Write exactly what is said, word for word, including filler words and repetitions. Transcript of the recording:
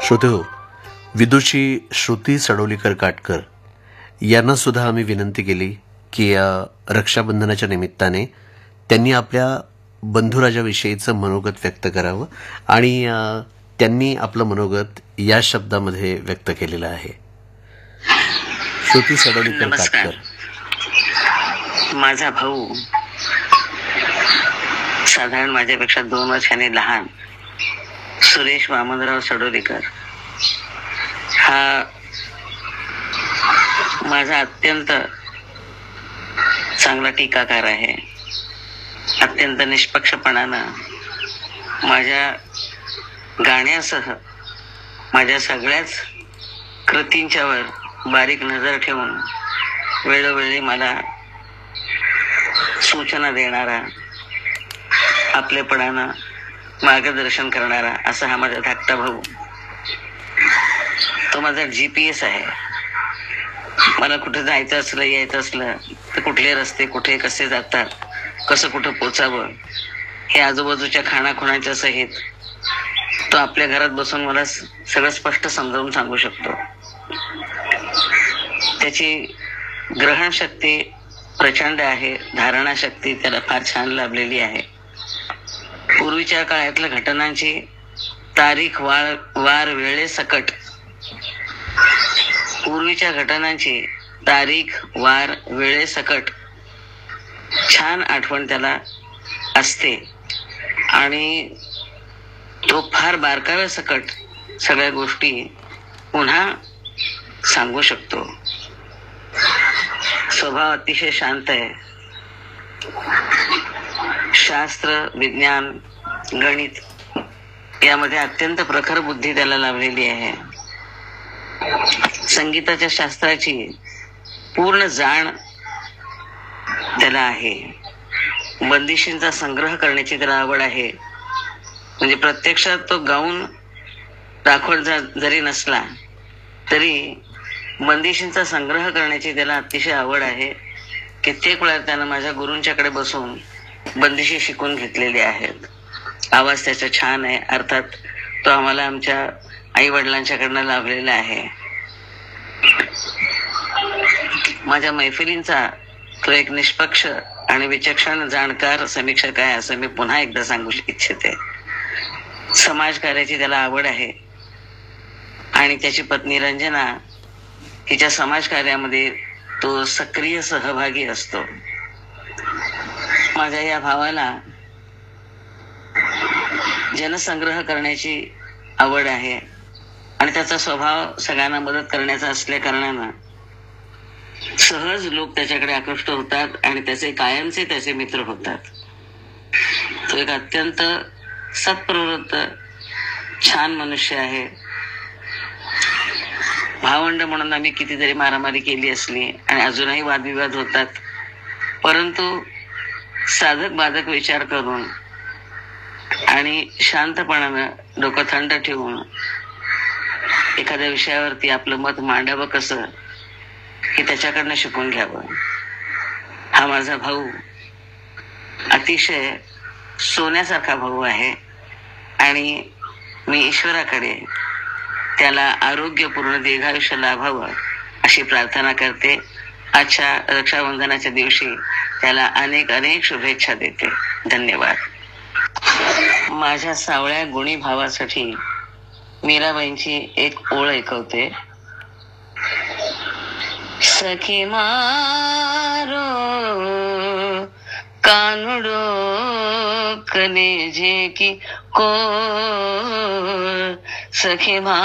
श्रोतेहो, विदुषी श्रुती सडोलीकर काटकर यांना सुद्धा आम्ही विनंती केली की या रक्षाबंधनाच्या निमित्ताने त्यांनी आपल्या बंधुराजाविषयीचं मनोगत व्यक्त करावं आणि त्यांनी आपलं मनोगत या शब्दामध्ये व्यक्त केलेलं आहे. श्रुती सडोलीकर काटकर. माझा भाऊ साधारण माझ्यापेक्षा दोन वर्षांनी लहान सुरेश वामनराव सडोलीकर हा माझा अत्यंत चांगला टीकाकार आहे. अत्यंत निष्पक्षपणानं माझ्या गाण्यासह माझ्या सगळ्याच कृतींच्यावर बारीक नजर ठेवून वेळोवेळी मला सूचना देणारा, आपलेपणानं मार्गदर्शन करणारा असा हा माझा धाकटा भाऊ. तो माझा जीपीएस आहे. मला कुठे जायचं असलं, यायचं असलं तर कुठले रस्ते कुठे कसे जातात, कसं कुठं पोचावं हे आजूबाजूच्या खाणाखुणाच्या सहित तो आपल्या घरात बसून मला सगळं स्पष्ट समजावून सांगू शकतो. त्याची ग्रहणशक्ती प्रचंड आहे. धारणा शक्ती त्याला फार छान लाभलेली आहे. पूर्वीच्या काळातल्या घटनांची तारीख वार वार वेळेसकट पूर्वीच्या घटनांची तारीख वार वेळेसकट छान आठवण त्याला असते आणि तो फार बारकाव्या सकट सगळ्या गोष्टी पुन्हा सांगू शकतो. स्वभाव अतिशय शांत आहे. शास्त्र, विज्ञान, गणित यामध्ये अत्यंत प्रखर बुद्धी त्याला लाभलेली आहे. संगीताच्या शास्त्राची पूर्ण जाण त्याला आहे. बंदिशींचा संग्रह करण्याची त्याला आवड आहे. म्हणजे प्रत्यक्षात तो गाऊन दाखवत जरी नसला तरी बंदिशींचा संग्रह करण्याची त्याला अतिशय आवड आहे. कित्येक वेळा त्यानं माझ्या गुरूंच्याकडे बसून बंदिशी शिकून घेतलेली आहेत. आवाज त्याचा छान आहे. अर्थात तो आम्हाला आमच्या आई वडिलांच्याकडनं लाभलेला आहे. माझ्या मैफिलींचा तो एक निष्पक्ष आणि विचक्षण जाणकार समीक्षक आहे असं मी पुन्हा एकदा सांगू इच्छिते. समाजकार्याची त्याला आवड आहे आणि त्याची पत्नी रंजना हिच्या समाजकार्यामध्ये तो सक्रिय सहभागी असतो. माझ्या या भावाला जनसंग्रह करण्याची आवड आहे आणि त्याचा स्वभाव सगळ्यांना मदत करण्याचा असल्या कारणानं सहज लोक त्याच्याकडे आकृष्ट होतात आणि त्याचे कायमचे त्याचे मित्र होतात. तो एक अत्यंत सत्प्रवृत्त छान मनुष्य आहे. भावंड म्हणून आम्ही कितीतरी मारामारी केली असली आणि अजूनही वादविवाद होतात, परंतु साधक बाधक विचार करून आणि शांतपणानं डोकं थंड ठेवून एखाद्या विषयावरती आपलं मत मांडावं कसं हे त्याच्याकडनं शिकून घ्यावं. हा माझा भाऊ अतिशय सोन्यासारखा भाऊ आहे आणि मी ईश्वराकडे त्याला आरोग्यपूर्ण दीर्घायुष्य लाभावं अशी प्रार्थना करते. आजच्या रक्षाबंधनाच्या दिवशी त्याला अनेक अनेक शुभेच्छा देते. धन्यवाद. माझ्या सावळ्या गुणी भावासाठी मीराबाईंची एक ओळ ऐकवते. सखी मारो कानुडो कलेजे की को सखी मा